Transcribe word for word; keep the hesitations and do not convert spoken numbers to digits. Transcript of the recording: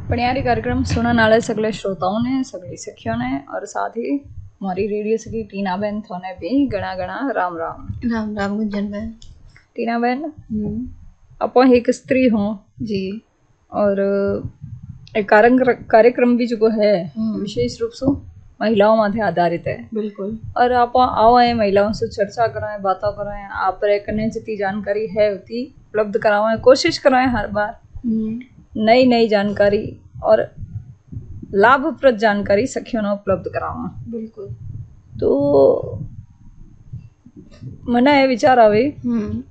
पणियारी कार्यक्रम सुनने वाले सगले श्रोताओं ने, सगली सखियों ने और साथ ही हमारी रेडियो सखी टीना बहन थोने भी गणा गणा राम राम। राम राम गुंजन बहन। टीना बहन, आप एक स्त्री हो जी और एक कार्यक्रम भी जो है विशेष रूप से महिलाओं माथे आधारित है। बिल्कुल। और आप आओ है महिलाओं से चर्चा कराएं, बातों कराएं, आप कने जितनी जानकारी है उतनी उपलब्ध करावें, कोशिश कराएं हर बार नई नई जानकारी और लाभप्रद जानकारी सखियों ने उपलब्ध करावें। बिल्कुल। तो मने ये विचार आवे